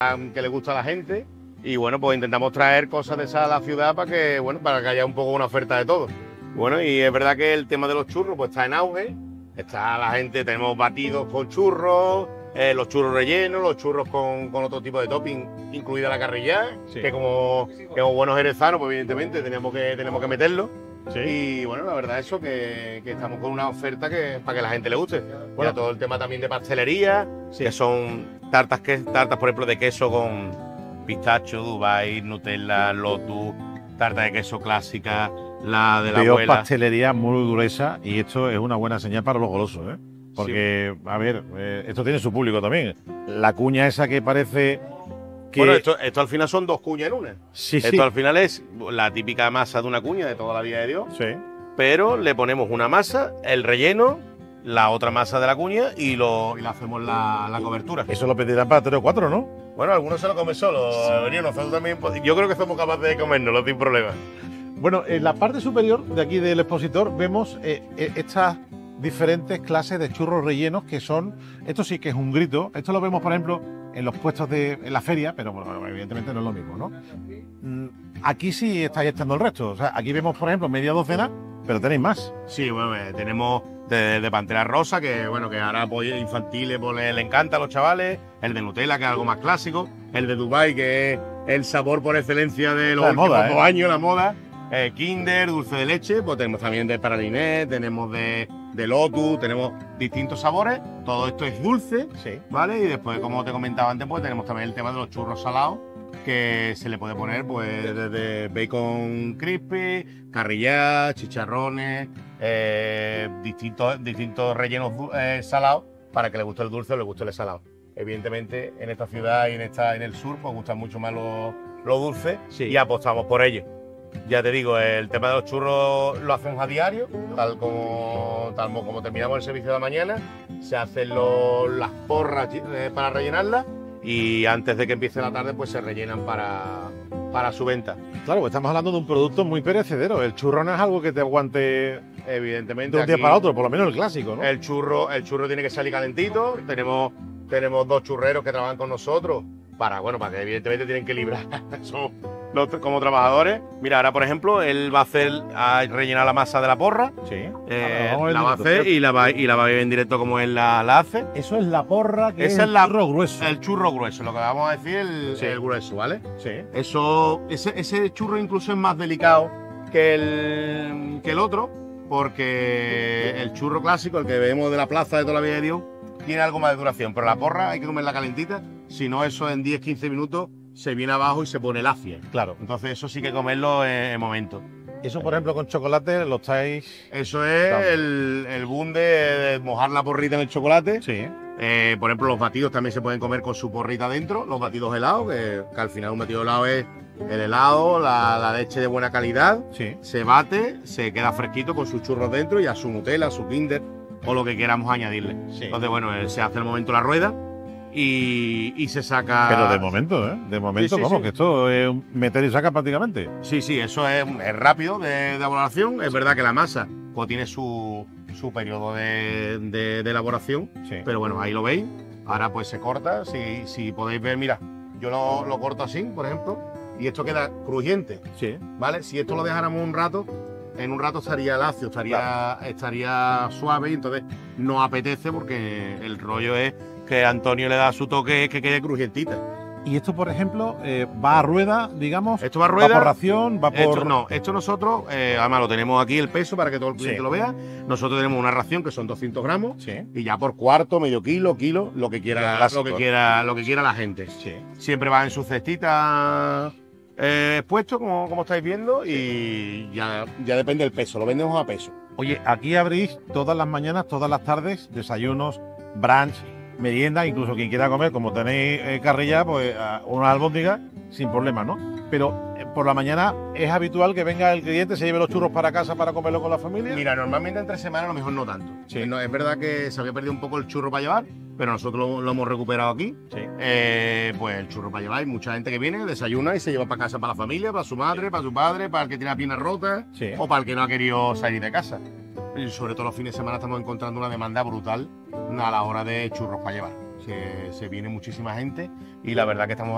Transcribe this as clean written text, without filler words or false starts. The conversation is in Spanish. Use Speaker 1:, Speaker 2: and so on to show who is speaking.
Speaker 1: que le gusta a la gente. Y bueno, pues intentamos traer cosas de esa a la ciudad para que, bueno, para que haya un poco una oferta de todo. Bueno, y es verdad que el tema de los churros pues está en auge. Está la gente, tenemos batidos con churros, los churros rellenos, los churros con otro tipo de topping, incluida la carrillá,
Speaker 2: Sí.
Speaker 1: que como buenos jerezanos, pues evidentemente tenemos que meterlo.
Speaker 2: Sí.
Speaker 1: Y bueno, la verdad eso, que estamos con una oferta para que la gente le guste. Bueno, todo el tema también de pastelería,
Speaker 2: Sí.
Speaker 1: que son tartas, por ejemplo, de queso con pistacho, Dubai, Nutella, Lotus, tarta de queso clásica, la de la
Speaker 2: Veo
Speaker 1: abuela.
Speaker 2: pastelería muy gruesa y esto es una buena señal para los golosos, ¿eh? Porque, a ver, esto tiene su público también. La cuña esa que parece que...
Speaker 1: Bueno, esto al final son dos cuñas en una.
Speaker 2: Sí,
Speaker 1: Esto
Speaker 2: sí.
Speaker 1: al final es la típica masa de una cuña de toda la vida de Dios,
Speaker 2: Sí.
Speaker 1: pero le ponemos una masa, el relleno, la otra masa de la cuña y le hacemos la cobertura.
Speaker 2: Eso lo pedirán para 3 o 4, ¿no?
Speaker 1: Bueno, algunos se lo comen solo, nosotros también, yo creo que somos capaces de comérnoslo sin problema.
Speaker 2: Bueno, en la parte superior de aquí del expositor vemos estas diferentes clases de churros rellenos que son, esto sí que es un grito, esto lo vemos por ejemplo en los puestos en la feria, pero bueno, evidentemente no es lo mismo, ¿no? Aquí sí estáis echando el resto, o sea, aquí vemos por ejemplo media docena, pero tenéis más.
Speaker 1: Sí, bueno, tenemos de Pantera Rosa, que bueno, que ahora pues, infantiles pues, le encanta a los chavales, el de Nutella, que es algo más clásico, el de Dubai, que es el sabor por excelencia de los últimos 2 años, la moda, Kinder, dulce de leche, pues tenemos también de praliné, tenemos de Lotus, tenemos distintos sabores, todo esto es dulce,
Speaker 2: Sí.
Speaker 1: ¿vale? Y después, como te comentaba antes, pues tenemos también el tema de los churros salados, que se le puede poner pues desde bacon crispy, carrillá, chicharrones, distintos rellenos salados para que le guste el dulce o le guste el salado. Evidentemente en esta ciudad y en el sur pues gustan mucho más los dulces,
Speaker 2: Sí.
Speaker 1: y apostamos por ello. Ya te digo, el tema de los churros lo hacemos a diario, tal como terminamos el servicio de la mañana, se hacen las porras para rellenarlas, y antes de que empiece la tarde pues se rellenan para su venta.
Speaker 2: Claro, pues estamos hablando de un producto muy perecedero. El churro no es algo que te aguante
Speaker 1: Evidentemente
Speaker 2: de un día
Speaker 1: aquí
Speaker 2: para otro, por lo menos el clásico, ¿no?
Speaker 1: el churro tiene que salir calentito. Tenemos 2 churreros que trabajan con nosotros para que evidentemente tienen que librar como trabajadores. Mira, ahora por ejemplo, él va a rellenar la masa de la porra.
Speaker 2: Sí.
Speaker 1: La va a hacer y la va a ver en directo como él la hace.
Speaker 2: Eso es la porra, que
Speaker 1: Esa
Speaker 2: es
Speaker 1: es
Speaker 2: el churro grueso.
Speaker 1: El churro grueso, lo que vamos a decir, el grueso, ¿vale?
Speaker 2: Sí.
Speaker 1: Ese churro incluso es más delicado que el otro, porque el churro clásico, el que vemos de la plaza de toda la vida de Dios, tiene algo más de duración, pero la porra hay que comerla calentita, si no eso en 10-15 minutos se viene abajo y se pone lacia.
Speaker 2: Claro.
Speaker 1: Entonces eso sí que comerlo en momento.
Speaker 2: Eso, por ejemplo, con chocolate lo estáis...
Speaker 1: Eso es el boom de mojar la porrita en el chocolate.
Speaker 2: Sí.
Speaker 1: Por ejemplo, los batidos también se pueden comer con su porrita dentro, los batidos helados, que al final un batido helado es el helado, la leche de buena calidad,
Speaker 2: Sí.
Speaker 1: se bate, se queda fresquito con sus churros dentro y a su Nutella, a su Kinder o lo que queramos añadirle.
Speaker 2: Sí.
Speaker 1: Entonces, bueno, se hace el momento la rueda y se saca...
Speaker 2: Pero de momento, ¿eh? De momento,
Speaker 1: Sí,
Speaker 2: vamos,
Speaker 1: sí.
Speaker 2: que esto es un meter y saca prácticamente.
Speaker 1: Sí, eso es rápido de elaboración. Es verdad que la masa pues tiene su periodo de elaboración,
Speaker 2: Sí.
Speaker 1: pero bueno, ahí lo veis. Ahora pues se corta, si podéis ver, mira, yo lo corto así, por ejemplo, y esto queda crujiente,
Speaker 2: Sí.
Speaker 1: ¿vale? Si esto lo dejáramos un rato, en un rato estaría lacio, estaría suave, y entonces no apetece porque el rollo es que Antonio le da su toque que quede crujientita.
Speaker 2: Y esto, por ejemplo, va a rueda, digamos.
Speaker 1: Esto va a rueda.
Speaker 2: Va por ración, va por...
Speaker 1: Esto nosotros, además lo tenemos aquí el peso para que todo el cliente
Speaker 2: Sí.
Speaker 1: lo vea. Nosotros tenemos una ración que son 200 gramos,
Speaker 2: Sí.
Speaker 1: y ya por cuarto, medio kilo, lo que quiera,
Speaker 2: Clásico.
Speaker 1: lo que quiera la gente.
Speaker 2: Sí.
Speaker 1: Siempre va en su cestita expuesto, como estáis viendo, y ya depende del peso, lo vendemos a peso.
Speaker 2: Oye, aquí abrís todas las mañanas, todas las tardes, desayunos, brunch, merienda, incluso quien quiera comer, como tenéis carrilla, pues una albóndiga sin problema, ¿no? Pero por la mañana es habitual que venga el cliente, se lleve los churros para casa para comerlo con la familia.
Speaker 1: Mira, normalmente entre semanas a lo mejor no tanto.
Speaker 2: Sí.
Speaker 1: No, es verdad que se había perdido un poco el churro para llevar, pero nosotros lo hemos recuperado aquí.
Speaker 2: Sí.
Speaker 1: Pues el churro para llevar, hay mucha gente que viene, desayuna y se lleva para casa, para la familia, para su madre, para su padre, para el que tiene la pierna rota,
Speaker 2: Sí.
Speaker 1: o para el que no ha querido salir de casa. Y sobre todo los fines de semana estamos encontrando una demanda brutal a la hora de churros para llevar. Se viene muchísima gente y la verdad que estamos